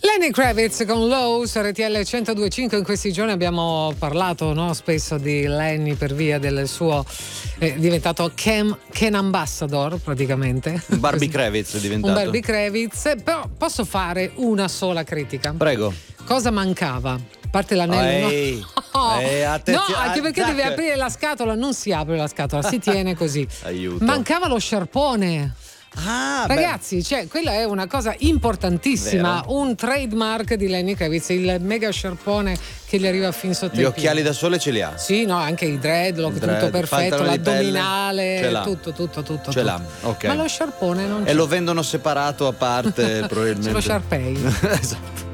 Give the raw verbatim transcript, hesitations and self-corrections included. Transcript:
Lenny Kravitz con Low su R T L centodue e cinque. In questi giorni abbiamo parlato, no, spesso di Lenny per via del suo è diventato Ken, Ken Ambassador praticamente. Un Barbie Kravitz è diventato. Un Barbie Kravitz. Però posso fare una sola critica? Prego. Cosa mancava? A parte l'anello, Ehi, no, ehi, no, anche perché attacca. devi aprire la scatola, non si apre la scatola, si tiene così. Aiuto. Mancava lo sciarpone. Ah, ragazzi, cioè, quella è una cosa importantissima. Vero. Un trademark di Lenny Kravitz, il mega sciarpone che gli arriva fin sotto gli i occhiali piedi. da sole ce li ha. Sì, no, anche i dreadlock, Il tutto dread, perfetto, pantalone di pelle, l'addominale, ce l'ha. tutto, tutto, tutto. Ce tutto. l'ha, ok. Ma lo sciarpone non c'è. E lo vendono separato a parte, probabilmente. C'è lo Sharpay. Esatto.